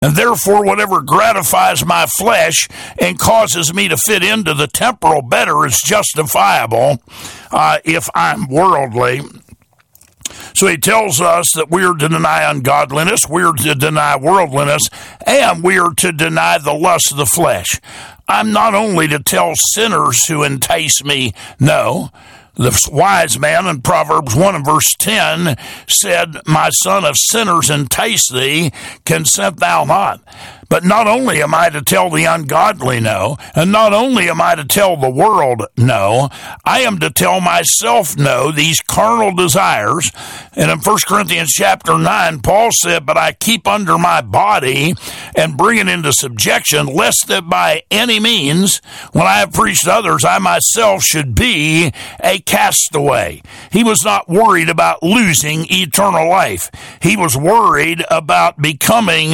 And therefore, whatever gratifies my flesh and causes me to fit into the temporal better is justifiable if I'm worldly. So he tells us that we are to deny ungodliness, we are to deny worldliness, and we are to deny the lust of the flesh. I'm not only to tell sinners who entice me, no. The wise man in Proverbs 1 and verse 10 said, "My son, if sinners entice thee, consent thou not." But not only am I to tell the ungodly no, and not only am I to tell the world no, I am to tell myself no, these carnal desires. And in 1 Corinthians chapter 9, Paul said, "But I keep under my body and bring it into subjection, lest that by any means, when I have preached to others, I myself should be a castaway." He was not worried about losing eternal life. He was worried about becoming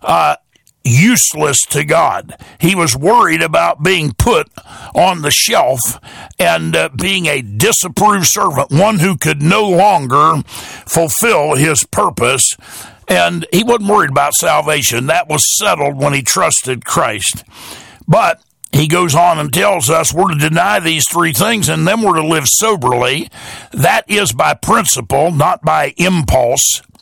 useless to God. He was worried about being put on the shelf and being a disapproved servant, one who could no longer fulfill his purpose. And he wasn't worried about salvation. That was settled when he trusted Christ. But he goes on and tells us we're to deny these three things, and then we're to live soberly. That is by principle, not by impulse.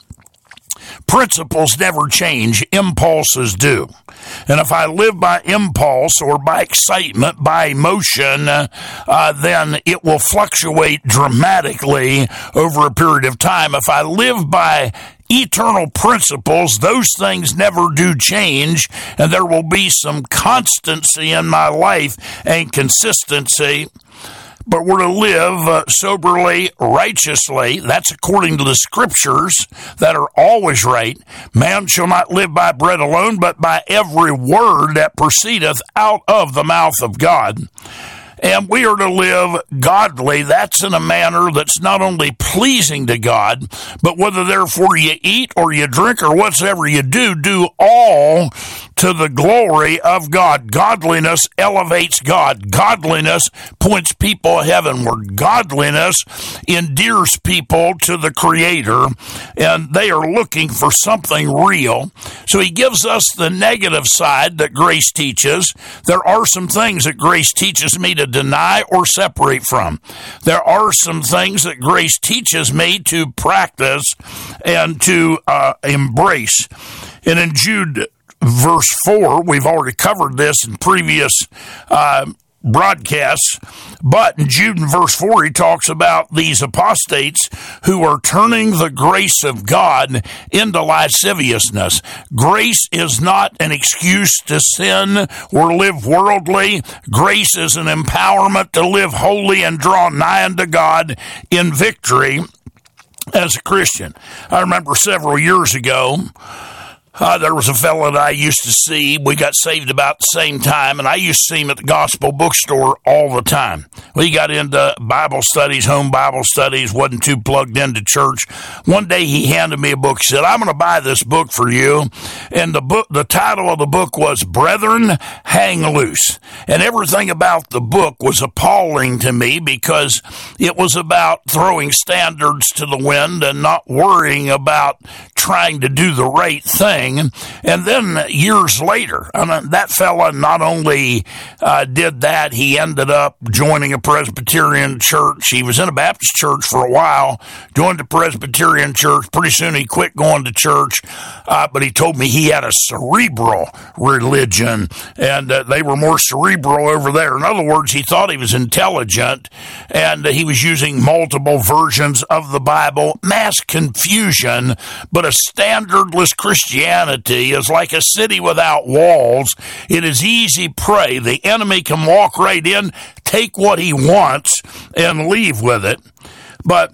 Principles never change, impulses do. And if I live by impulse or by excitement, by emotion, then it will fluctuate dramatically over a period of time. If I live by eternal principles, those things never do change, and there will be some constancy in my life and consistency. But we're to live soberly, righteously. That's according to the scriptures that are always right. Man shall not live by bread alone, but by every word that proceedeth out of the mouth of God. And we are to live godly. That's in a manner that's not only pleasing to God, but whether therefore you eat or you drink or whatsoever you do all to the glory of God. Godliness elevates God. Godliness points people heavenward. Godliness endears people to the Creator, and they are looking for something real. So he gives us the negative side that grace teaches. There are some things that grace teaches me to deny or separate from. There are some things that grace teaches me to practice and to embrace. And in Jude verse 4, we've already covered this in previous broadcasts, but in Jude in verse 4, he talks about these apostates who are turning the grace of God into lasciviousness. Grace is not an excuse to sin or live worldly. Grace is an empowerment to live holy and draw nigh unto God in victory as a Christian. I remember several years ago, there was a fellow that I used to see. We got saved about the same time, and I used to see him at the gospel bookstore all the time. We got into Bible studies, home Bible studies, wasn't too plugged into church. One day he handed me a book. He said, "I'm going to buy this book for you." And the title of the book was Brethren, Hang Loose. And everything about the book was appalling to me because it was about throwing standards to the wind and not worrying about trying to do the right thing. And then years later, that fella not only did that, he ended up joining a Presbyterian church. He was in a Baptist church for a while, joined a Presbyterian church. Pretty soon he quit going to church, but he told me he had a cerebral religion, and they were more cerebral over there. In other words, he thought he was intelligent, and he was using multiple versions of the Bible. Mass confusion, but a standardless Christianity is like a city without walls. It is easy prey. The enemy can walk right in, take what he wants, and leave with it. But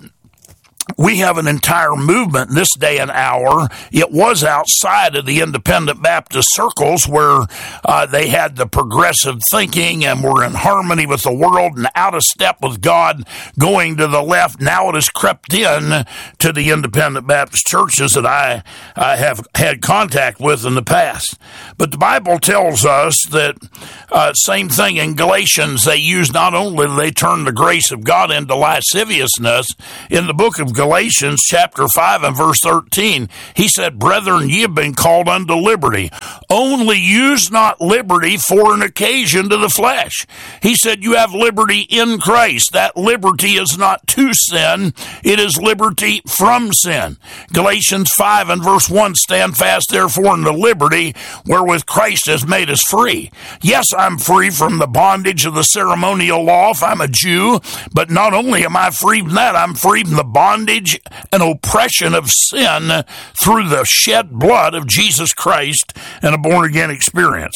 we have an entire movement in this day and hour. It was outside of the independent Baptist circles where they had the progressive thinking and were in harmony with the world and out of step with God, going to the left. Now it has crept in to the independent Baptist churches that I have had contact with in the past. But the Bible tells us that same thing in Galatians. They use not only they turn the grace of God into lasciviousness. In the book of of Galatians chapter 5 and verse 13, he said, "Brethren, ye have been called unto liberty. Only use not liberty for an occasion to the flesh." He said, you have liberty in Christ. That liberty is not to sin. It is liberty from sin. Galatians 5 and verse 1, "Stand fast therefore in the liberty wherewith Christ has made us free." Yes, I'm free from the bondage of the ceremonial law if I'm a Jew, but not only am I free from that, I'm free from the bondage and oppression of sin through the shed blood of Jesus Christ and a born-again experience.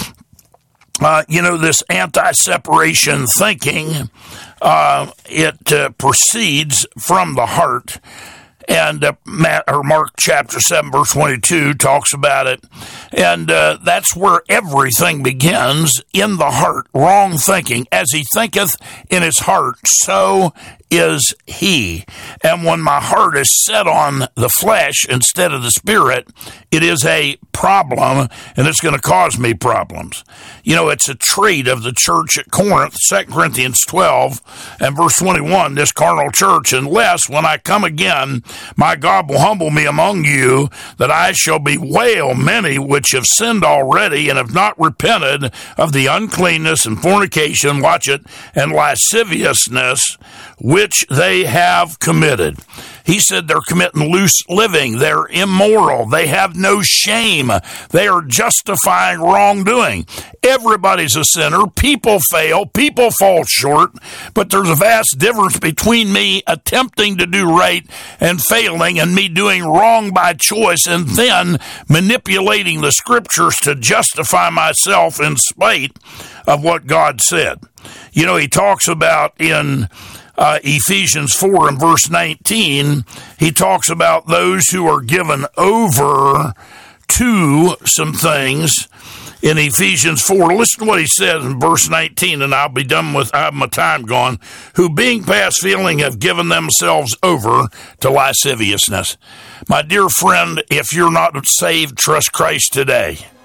This anti-separation thinking, it proceeds from the heart. And Mark chapter 7, verse 22 talks about it. And that's where everything begins, in the heart. Wrong thinking. As he thinketh in his heart, so is he. And when my heart is set on the flesh instead of the spirit, it is a problem, and it's going to cause me problems. It's a trait of the church at Corinth, 2 Corinthians 12 and verse 21, "This carnal church, unless when I come again, my God will humble me among you, that I shall bewail many which have sinned already and have not repented of the uncleanness and fornication," watch it, "and lasciviousness which they have committed." He said they're committing loose living. They're immoral. They have no shame. They are justifying wrongdoing. Everybody's a sinner. People fail. People fall short. But there's a vast difference between me attempting to do right and failing, and me doing wrong by choice and then manipulating the scriptures to justify myself in spite of what God said. He talks about in Ephesians 4 and verse 19, he talks about those who are given over to some things in Ephesians 4. Listen to what he says in verse 19, and I'll be done with, I have my time gone. "Who being past feeling have given themselves over to lasciviousness." My dear friend, if you're not saved, trust Christ today.